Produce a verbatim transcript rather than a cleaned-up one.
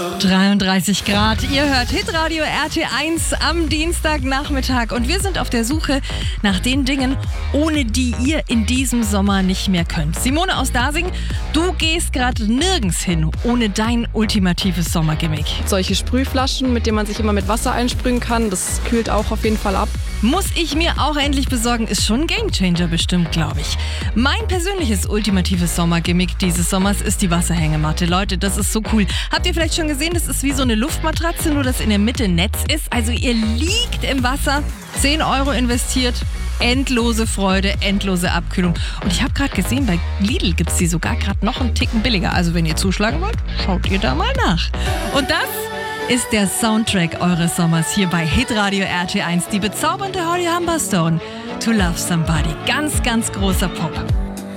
dreiunddreißig Grad. Ihr hört Hitradio R T eins am Dienstagnachmittag und wir sind auf der Suche nach den Dingen, ohne die ihr in diesem Sommer nicht mehr könnt. Simone aus Dasing, du gehst gerade nirgends hin ohne dein ultimatives Sommergimmick. Solche Sprühflaschen, mit denen man sich immer mit Wasser einsprühen kann, das kühlt auch auf jeden Fall ab. Muss ich mir auch endlich besorgen, ist schon ein Gamechanger bestimmt, glaube ich. Mein persönliches ultimatives Sommergimmick dieses Sommers ist die Wasserhängematte. Leute, das ist so cool. Habt ihr vielleicht schon gesehen, das ist wie so eine Luftmatratze, nur dass in der Mitte Netz ist. Also ihr liegt im Wasser, zehn Euro investiert, endlose Freude, endlose Abkühlung. Und ich habe gerade gesehen, bei Lidl gibt es die sogar gerade noch einen Ticken billiger. Also wenn ihr zuschlagen wollt, schaut ihr da mal nach. Und das ist der Soundtrack eures Sommers hier bei Hitradio R T eins. Die bezaubernde Holly Humberstone, To Love Somebody. Ganz, ganz großer Pop.